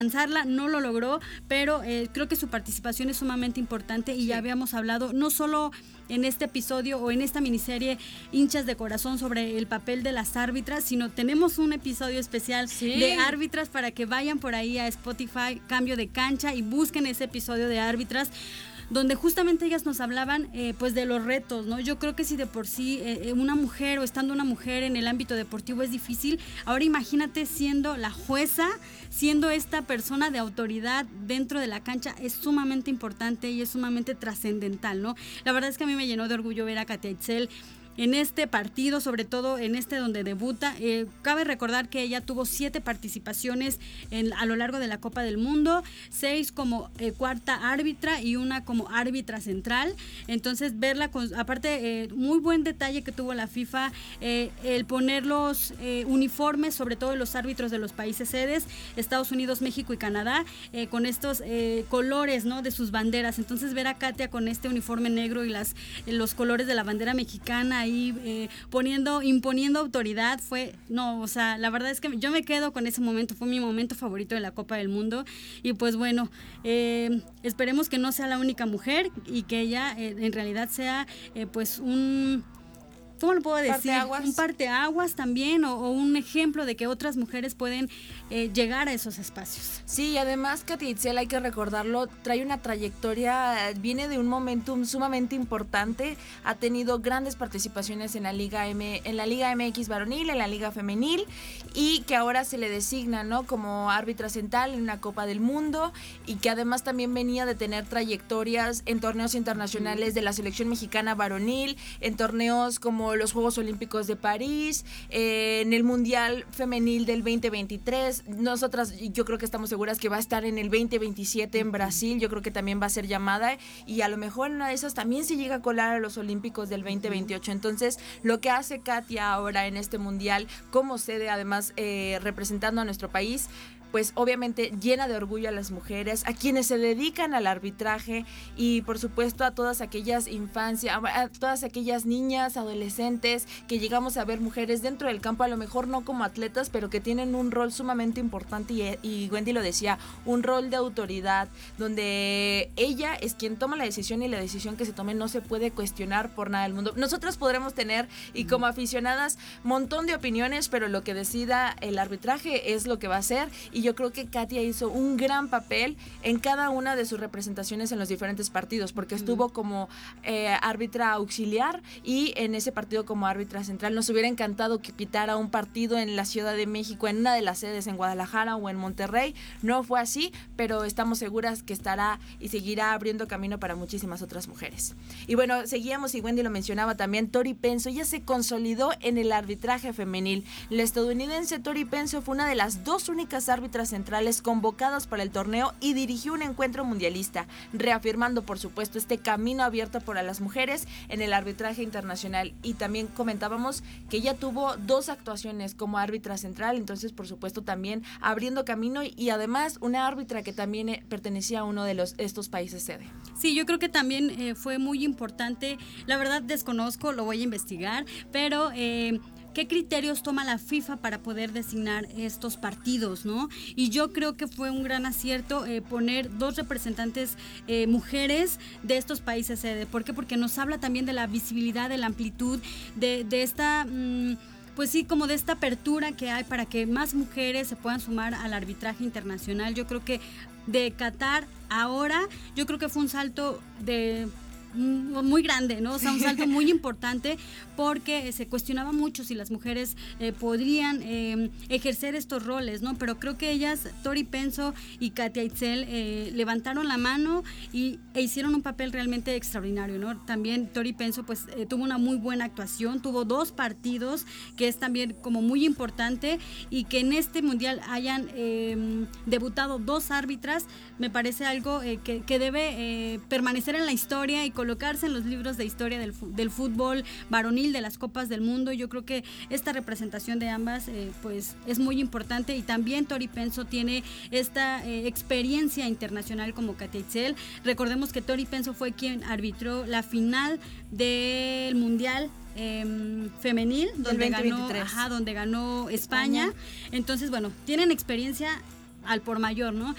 alcanzarla, no lo logró, pero creo que su participación es sumamente importante y ya habíamos hablado no solo en este episodio o en esta miniserie Hinchas de Corazón sobre el papel de las árbitras, sino tenemos un episodio especial de árbitras para que vayan por ahí a Spotify, Cambio de Cancha, y busquen ese episodio de árbitras, donde justamente ellas nos hablaban pues de los retos, ¿no? Yo creo que si de por sí una mujer o estando una mujer en el ámbito deportivo es difícil, ahora imagínate siendo la jueza, siendo esta persona de autoridad dentro de la cancha, es sumamente importante y es sumamente trascendental, ¿no? La verdad es que a mí me llenó de orgullo ver a Katia Itzel en este partido, sobre todo en este donde debuta. Cabe recordar que ella tuvo 7 participaciones a lo largo de la Copa del Mundo, 6 como cuarta árbitra y 1 como árbitra central. Entonces verla, aparte muy buen detalle que tuvo la FIFA, el poner los uniformes, sobre todo los árbitros de los países sedes, Estados Unidos, México y Canadá, con estos colores, ¿no?, de sus banderas. Entonces ver a Katia con este uniforme negro y los colores de la bandera mexicana ahí imponiendo autoridad, la verdad es que yo me quedo con ese momento, fue mi momento favorito de la Copa del Mundo. Y pues bueno, esperemos que no sea la única mujer y que ella en realidad sea pues ¿cómo lo puedo decir? Parteaguas. Un parteaguas también, o un ejemplo de que otras mujeres pueden llegar a esos espacios. Sí, y además Katia Itzel, hay que recordarlo, trae una trayectoria, viene de un momentum sumamente importante, ha tenido grandes participaciones en la Liga MX varonil, en la Liga femenil, y que ahora se le designa, ¿no?, como árbitra central en una Copa del Mundo, y que además también venía de tener trayectorias en torneos internacionales de la selección mexicana varonil, en torneos como los Juegos Olímpicos de París, en el Mundial Femenil del 2023. Nosotras, yo creo que estamos seguras que va a estar en el 2027 en Brasil. Yo creo que también va a ser llamada, y a lo mejor en una de esas también se llega a colar a los Olímpicos del 2028. Entonces, lo que hace Katia ahora en este Mundial como sede, además representando a nuestro país, pues obviamente llena de orgullo a las mujeres, a quienes se dedican al arbitraje, y por supuesto a todas aquellas a todas aquellas niñas, adolescentes que llegamos a ver mujeres dentro del campo, a lo mejor no como atletas, pero que tienen un rol sumamente importante, y Wendy lo decía, un rol de autoridad, donde ella es quien toma la decisión, y la decisión que se tome no se puede cuestionar por nada del mundo. Nosotras podremos tener, y como aficionadas, montón de opiniones, pero lo que decida el arbitraje es lo que va a ser, y yo creo que Katia hizo un gran papel en cada una de sus representaciones en los diferentes partidos, porque estuvo como árbitra auxiliar y en ese partido como árbitra central. Nos hubiera encantado que pitara un partido en la Ciudad de México, en una de las sedes en Guadalajara o en Monterrey. No fue así, pero estamos seguras que estará y seguirá abriendo camino para muchísimas otras mujeres. Y bueno, seguíamos, y Wendy lo mencionaba también, Tori Penso, ella se consolidó en el arbitraje femenil. La estadounidense Tori Penso fue una de las 2 únicas árbitras centrales convocadas para el torneo y dirigió un encuentro mundialista, reafirmando por supuesto este camino abierto para las mujeres en el arbitraje internacional. Y también comentábamos que ella tuvo 2 actuaciones como árbitra central, entonces por supuesto también abriendo camino, y además una árbitra que también pertenecía a uno de estos países sede. Sí, yo creo que también fue muy importante, la verdad desconozco, lo voy a investigar, pero ¿qué criterios toma la FIFA para poder designar estos partidos, no? Y yo creo que fue un gran acierto poner 2 representantes mujeres de estos países sede. ¿Por qué? Porque nos habla también de la visibilidad, de la amplitud, de esta... pues sí, como de esta apertura que hay para que más mujeres se puedan sumar al arbitraje internacional. Yo creo que de Qatar ahora, yo creo que fue un salto muy grande, ¿no? O sea, un salto muy importante, porque se cuestionaba mucho si las mujeres podrían ejercer estos roles, ¿no? Pero creo que ellas, Tori Penso y Katia Itzel, levantaron la mano e hicieron un papel realmente extraordinario, ¿no? También Tori Penso pues tuvo una muy buena actuación, tuvo 2 partidos, que es también como muy importante, y que en este mundial hayan debutado 2 árbitras, me parece algo que debe permanecer en la historia y colocarse en los libros de historia del fútbol varonil, de las Copas del Mundo. Yo creo que esta representación de ambas pues es muy importante, y también Tori Penso tiene esta experiencia internacional como Katia Itzel. Recordemos que Tori Penso fue quien arbitró la final del Mundial femenil, donde ganó España. Entonces, bueno, tienen experiencia al por mayor, ¿no?